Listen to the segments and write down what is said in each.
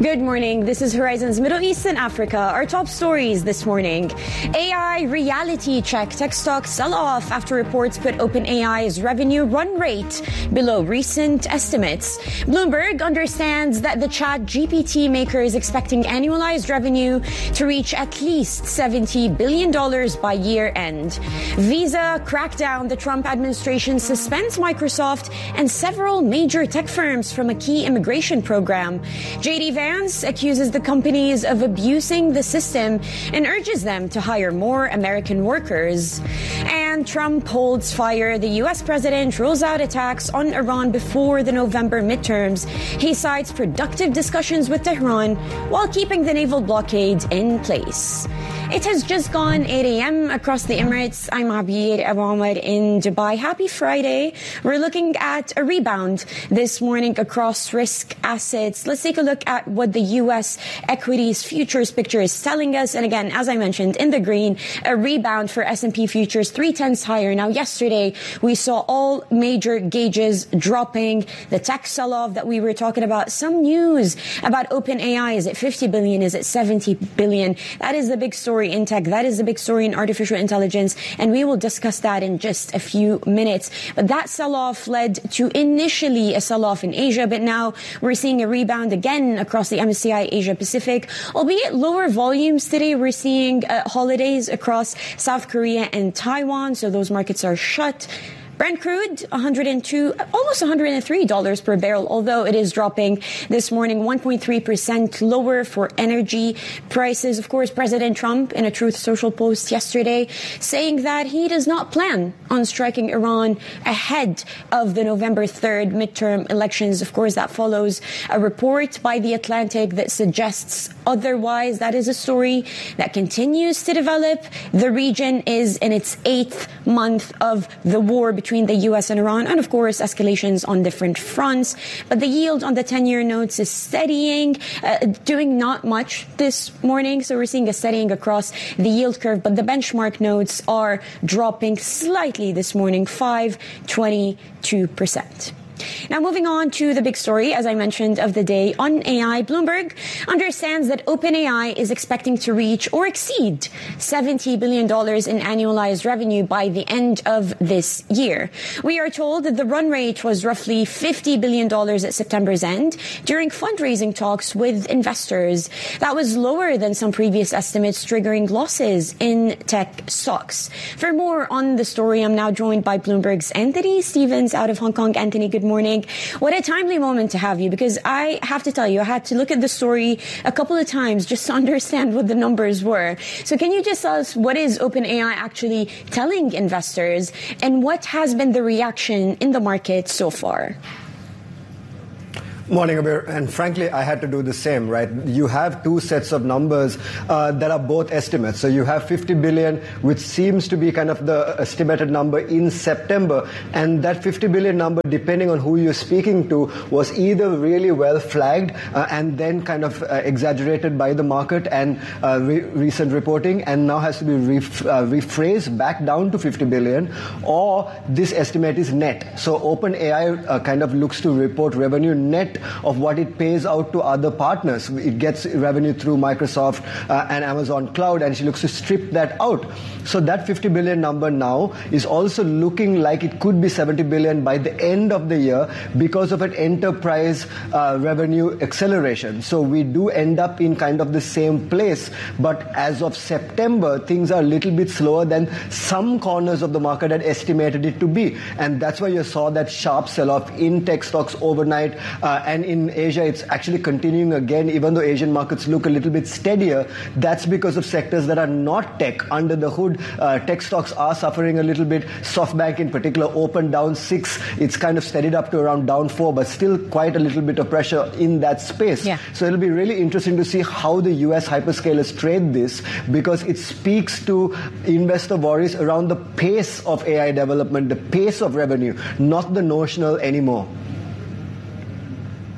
Good morning. This is Horizon's Middle East and Africa. Our top stories this morning. AI reality check. Tech stocks sell off after reports put OpenAI's revenue run rate below recent estimates. Bloomberg understands that the ChatGPT maker is expecting annualized revenue to reach at least $70 billion by year end. Visa crackdown. The Trump administration suspends Microsoft and several major tech firms from a key immigration program. J.D. Vance accuses the companies of abusing the system and urges them to hire more American workers. And Trump holds fire. The U.S. president rolls out attacks on Iran before the November midterms. He cites productive discussions with Tehran while keeping the naval blockade in place. It has just gone 8 a.m. across the Emirates. I'm Abir Ahmed in Dubai. Happy Friday. We're looking at a rebound this morning across risk assets. Let's take a look at what the U.S. equities futures picture is telling us. And again, as I mentioned, in the green, a rebound for S&P futures, 0.3 higher. Now, yesterday, we saw all major gauges dropping. The tech sell-off that we were talking about. Some news about OpenAI. Is it 50 billion? Is it 70 billion? That is the big story in tech. That is the big story in artificial intelligence. And we will discuss that in just a few minutes. But that sell-off led to initially a sell-off in Asia. But now we're seeing a rebound again across the MSCI Asia Pacific, albeit lower volumes today. We're seeing holidays across South Korea and Taiwan. So those markets are shut. Brent crude, $102, almost $103 per barrel, although it is dropping this morning, 1.3% lower for energy prices. Of course, President Trump in a Truth Social post yesterday saying that he does not plan on striking Iran ahead of the November 3rd midterm elections. Of course, that follows a report by The Atlantic that suggests otherwise. That is a story that continues to develop. The region is in its 8th month of the war between the U.S. and Iran, and of course, escalations on different fronts. But the yield on the 10-year notes is steadying, doing not much this morning. So we're seeing a steadying across the yield curve, but the benchmark notes are dropping slightly this morning, 5.22%. Now, moving on to the big story, as I mentioned, of the day on AI. Bloomberg understands that OpenAI is expecting to reach or exceed $70 billion in annualized revenue by the end of this year. We are told that the run rate was roughly $50 billion at September's end during fundraising talks with investors. That was lower than some previous estimates, triggering losses in tech stocks. For more on the story, I'm now joined by Bloomberg's Anthony Stevens out of Hong Kong. Anthony, good morning. What a timely moment to have you, because I have to tell you, I had to look at the story a couple of times just to understand what the numbers were. So can you just tell us what is OpenAI actually telling investors and what has been the reaction in the market so far? Morning, Abir. And frankly, I had to do the same, right? You have two sets of numbers that are both estimates. So you have 50 billion, which seems to be kind of the estimated number in September. And that 50 billion number, depending on who you're speaking to, was either really well flagged and then kind of exaggerated by the market and recent reporting, and now has to be rephrased back down to 50 billion, or this estimate is net. So OpenAI kind of looks to report revenue net of what it pays out to other partners. It gets revenue through Microsoft and Amazon Cloud, and she looks to strip that out. So that 50 billion number now is also looking like it could be 70 billion by the end of the year because of an enterprise revenue acceleration. So we do end up in kind of the same place, but as of September, things are a little bit slower than some corners of the market had estimated it to be. And that's why you saw that sharp sell-off in tech stocks overnight. And in Asia, it's actually continuing again, even though Asian markets look a little bit steadier. That's because of sectors that are not tech. Under the hood, tech stocks are suffering a little bit. SoftBank in particular opened down 6. It's kind of steadied up to around down 4, but still quite a little bit of pressure in that space. Yeah. So it'll be really interesting to see how the US hyperscalers trade this, because it speaks to investor worries around the pace of AI development, the pace of revenue, not the notional anymore.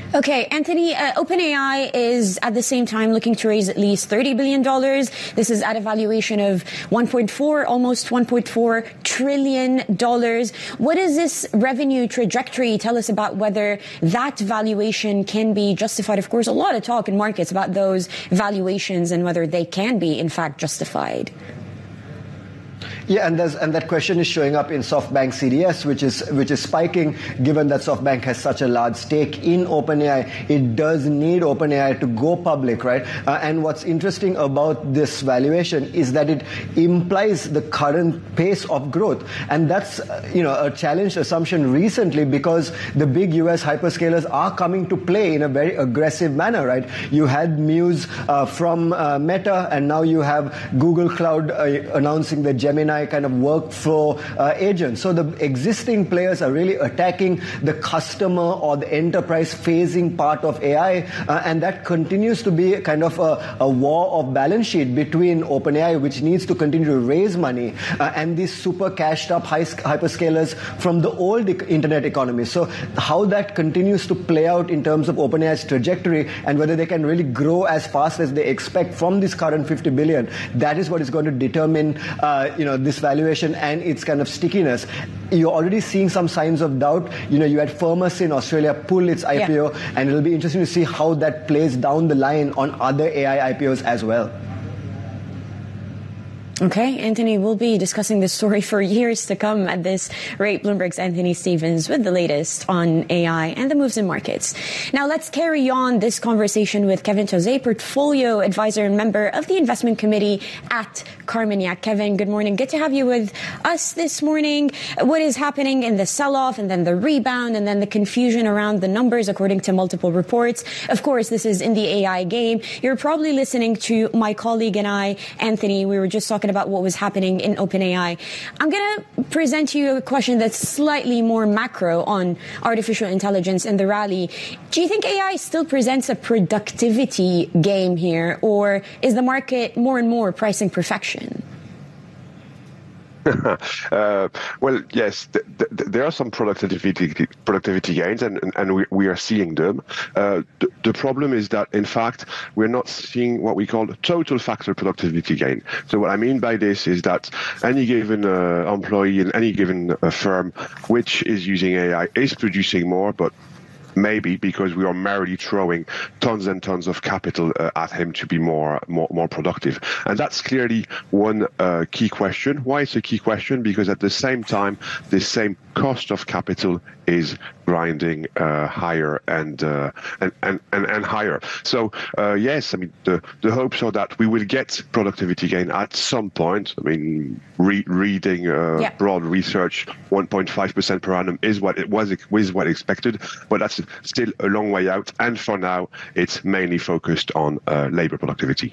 Okay, Anthony, OpenAI is at the same time looking to raise at least $30 billion. This is at a valuation of almost $1.4 trillion. What does this revenue trajectory tell us about whether that valuation can be justified? Of course, a lot of talk in markets about those valuations and whether they can be, in fact, justified. Yeah, and that question is showing up in SoftBank CDS, which is spiking. Given that SoftBank has such a large stake in OpenAI, it does need OpenAI to go public, right? And what's interesting about this valuation is that it implies the current pace of growth, and that's a challenged assumption recently because the big US hyperscalers are coming to play in a very aggressive manner, right? You had Muse from Meta, and now you have Google Cloud announcing the Gemini kind of workflow agent. So the existing players are really attacking the customer or the enterprise facing part of AI, and that continues to be kind of a war of balance sheet between OpenAI, which needs to continue to raise money, and these super cashed up hyperscalers from the old internet economy. So how that continues to play out in terms of OpenAI's trajectory and whether they can really grow as fast as they expect from this current 50 billion, that is what is going to determine this valuation and its kind of stickiness. You're already seeing some signs of doubt. You had Firmus in Australia pull its IPO, and it'll be interesting to see how that plays down the line on other AI IPOs as well. Okay, Anthony, we'll be discussing this story for years to come at this rate. Bloomberg's Anthony Stevens with the latest on AI and the moves in markets. Now let's carry on this conversation with Kevin Jose, portfolio advisor and member of the investment committee at Carmignac. Kevin, good morning. Good to have you with us this morning. What is happening in the sell-off and then the rebound and then the confusion around the numbers according to multiple reports? Of course, this is in the AI game. You're probably listening to my colleague and I, Anthony. We were just talking about what was happening in OpenAI. I'm going to present to you a question that's slightly more macro on artificial intelligence and the rally. Do you think AI still presents a productivity game here, or is the market more and more pricing perfection? Well, yes, there are some productivity gains, and we are seeing them. The problem is that, in fact, we're not seeing what we call total factor productivity gain. So what I mean by this is that any given employee in any given firm which is using AI is producing more, but maybe because we are merely throwing tons and tons of capital at him to be more productive. And that's clearly one key question. Why it's a key question? Because at the same time, the same cost of capital is grinding higher and higher. So yes, I mean the hopes are that we will get productivity gain at some point. I mean, reading broad research, 1.5% per annum is what expected, but that's still a long way out. And for now, it's mainly focused on labor productivity.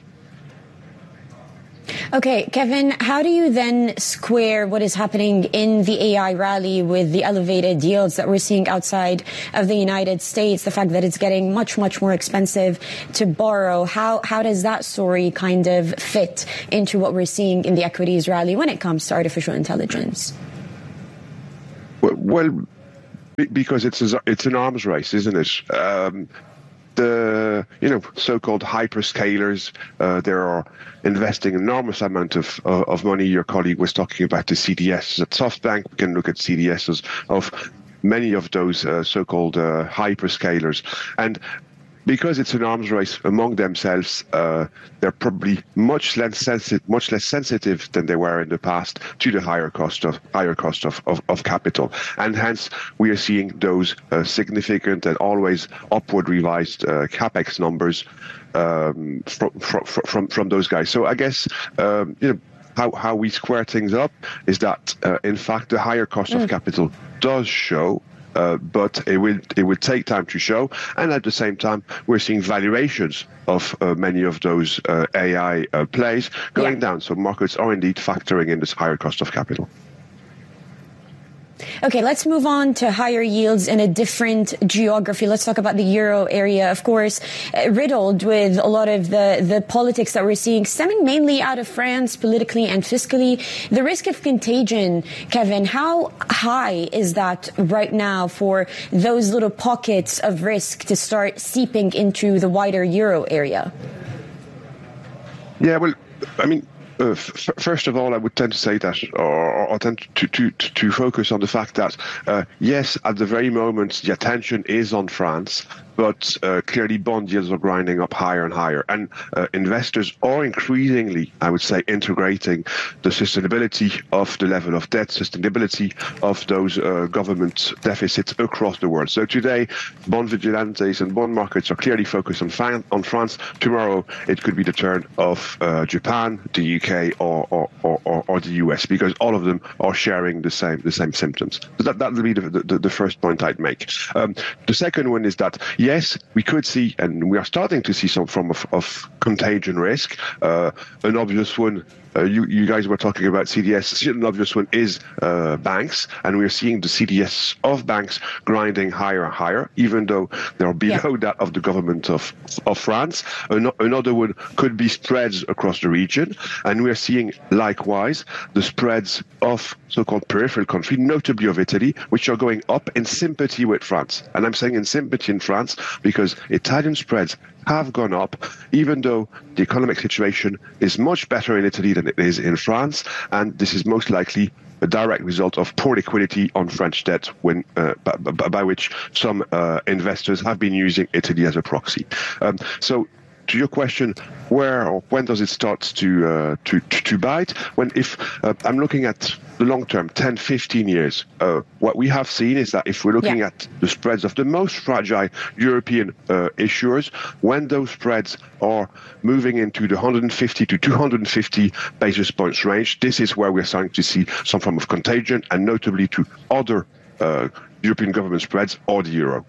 Okay, Kevin, how do you then square what is happening in the AI rally with the elevated yields that we're seeing outside of the United States, the fact that it's getting much, much more expensive to borrow? How does that story kind of fit into what we're seeing in the equities rally when it comes to artificial intelligence? Well, because it's an arms race, isn't it? The so-called hyperscalers, they are investing enormous amount of money. Your colleague was talking about the CDS at SoftBank. We can look at CDSs of many of those so-called hyperscalers, and because it's an arms race among themselves, they're probably much less sensitive than they were in the past to the higher cost of capital, and hence we are seeing those significant and always upward revised capex numbers from those guys. So I guess how we square things up is that in fact the higher cost of capital does show. But it will take time to show, and at the same time, we're seeing valuations of many of those AI plays going down. So markets are indeed factoring in this higher cost of capital. Okay, let's move on to higher yields in a different geography. Let's talk about the euro area, of course, riddled with a lot of the politics that we're seeing stemming mainly out of France, politically and fiscally. The risk of contagion, Kevin, how high is that right now for those little pockets of risk to start seeping into the wider euro area? Yeah, well, I mean, first of all, I would tend to say that, or tend to focus on the fact that, yes, at the very moment, the attention is on France, but clearly bond yields are grinding up higher and higher. And investors are increasingly, I would say, integrating the sustainability of the level of debt, sustainability of those government deficits across the world. So today, bond vigilantes and bond markets are clearly focused on France. Tomorrow, it could be the turn of Japan, the UK, or the US, because all of them are sharing the same symptoms. So that would be the first point I'd make. The second one is that, yes, we could see, and we are starting to see some form of contagion risk. An obvious one, you guys were talking about CDS. An obvious one is banks, and we're seeing the CDS of banks grinding higher and higher, even though they're below that of the government of France. Another one could be spreads across the region, and we're seeing likewise the spreads of so-called peripheral countries, notably of Italy, which are going up in sympathy with France. And I'm saying in sympathy in France because Italian spreads have gone up, even though the economic situation is much better in Italy than it is in France, and this is most likely a direct result of poor liquidity on French debt, by which some investors have been using Italy as a proxy. So, to your question, where or when does it start to bite? If I'm looking at the long term, 10, 15 years, what we have seen is that if we're looking at the spreads of the most fragile European issuers, when those spreads are moving into the 150 to 250 basis points range, this is where we're starting to see some form of contagion, and notably to other European government spreads or the euro.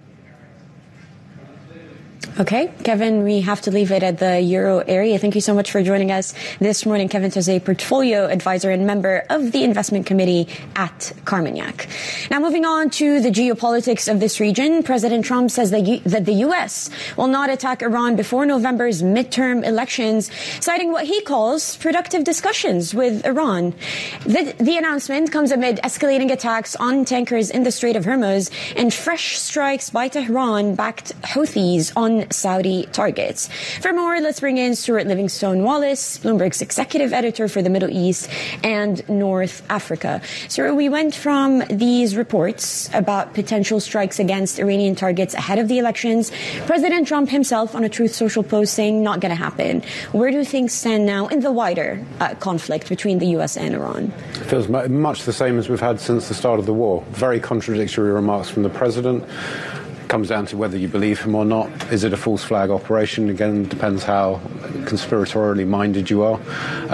Okay, Kevin, we have to leave it at the euro area. Thank you so much for joining us this morning. Kevin Tauzet, portfolio advisor and member of the investment committee at Carmignac. Now, moving on to the geopolitics of this region, President Trump says that the U.S. will not attack Iran before November's midterm elections, citing what he calls productive discussions with Iran. The announcement comes amid escalating attacks on tankers in the Strait of Hormuz and fresh strikes by Tehran-backed Houthis on Saudi targets. For more, let's bring in Stuart Livingstone-Wallace, Bloomberg's executive editor for the Middle East and North Africa. So we went from these reports about potential strikes against Iranian targets ahead of the elections. President Trump himself on a Truth Social post saying not going to happen. Where do things stand now in the wider conflict between the U.S. and Iran? It feels much the same as we've had since the start of the war. Very contradictory remarks from the president. Comes down to whether you believe him or not. Is it a false flag operation? Again, depends how conspiratorially minded you are.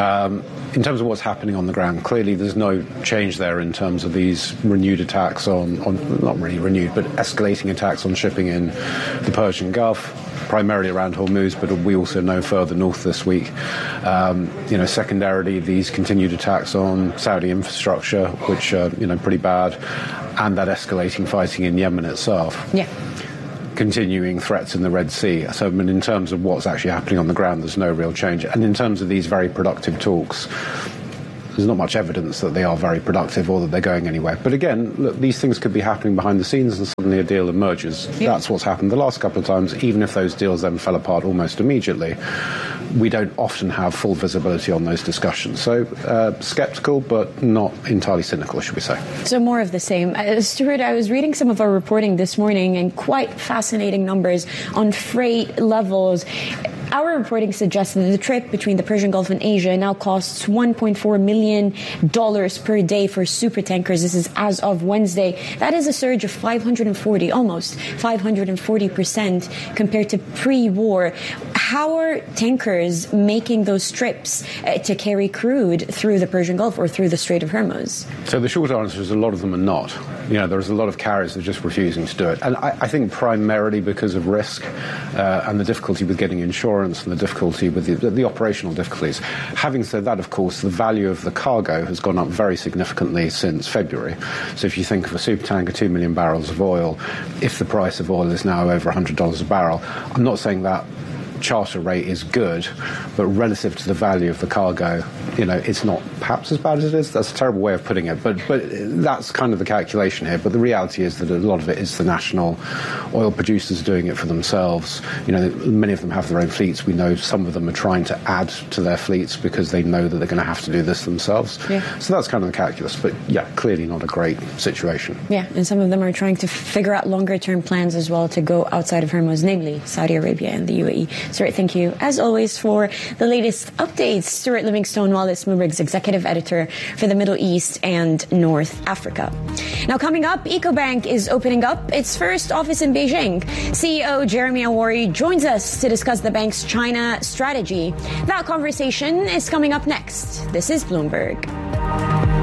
In terms of what's happening on the ground, clearly there's no change there in terms of these renewed attacks on not really renewed, but escalating attacks on shipping in the Persian Gulf, primarily around Hormuz, but we also know further north this week. Secondarily, these continued attacks on Saudi infrastructure, which are, pretty bad, and that escalating fighting in Yemen itself. Yeah. Continuing threats in the Red Sea. So, in terms of what's actually happening on the ground, there's no real change. And in terms of these very productive talks, there's not much evidence that they are very productive or that they're going anywhere. But again, look, these things could be happening behind the scenes and suddenly a deal emerges. Yeah. That's what's happened the last couple of times, even if those deals then fell apart almost immediately. We don't often have full visibility on those discussions. So sceptical, but not entirely cynical, should we say. So more of the same. Stuart, I was reading some of our reporting this morning and quite fascinating numbers on freight levels. Our reporting suggests that the trip between the Persian Gulf and Asia now costs $1.4 million per day for supertankers. This is as of Wednesday. That is a surge of almost 540% compared to pre-war. How are tankers making those trips to carry crude through the Persian Gulf or through the Strait of Hormuz? So the short answer is a lot of them are not. There's a lot of carriers that are just refusing to do it. And I think primarily because of risk and the difficulty with getting insurance and the difficulty with the operational difficulties. Having said that, of course, the value of the cargo has gone up very significantly since February. So if you think of a supertanker, 2 million barrels of oil, if the price of oil is now over $100 a barrel, I'm not saying that charter rate is good, but relative to the value of the cargo, it's not perhaps as bad as it is. That's a terrible way of putting it, but that's kind of the calculation here. But the reality is that a lot of it is the national oil producers doing it for themselves. Many of them have their own fleets. We know some of them are trying to add to their fleets because they know that they're going to have to do this themselves. Yeah. So that's kind of the calculus. But yeah, clearly not a great situation. Yeah, and some of them are trying to figure out longer-term plans as well to go outside of Hormuz, namely Saudi Arabia and the UAE. Stuart, thank you, as always, for the latest updates. Stuart Livingstone, Wallace Bloomberg's executive editor for the Middle East and North Africa. Now, coming up, Ecobank is opening up its first office in Beijing. CEO Jeremy Awori joins us to discuss the bank's China strategy. That conversation is coming up next. This is Bloomberg.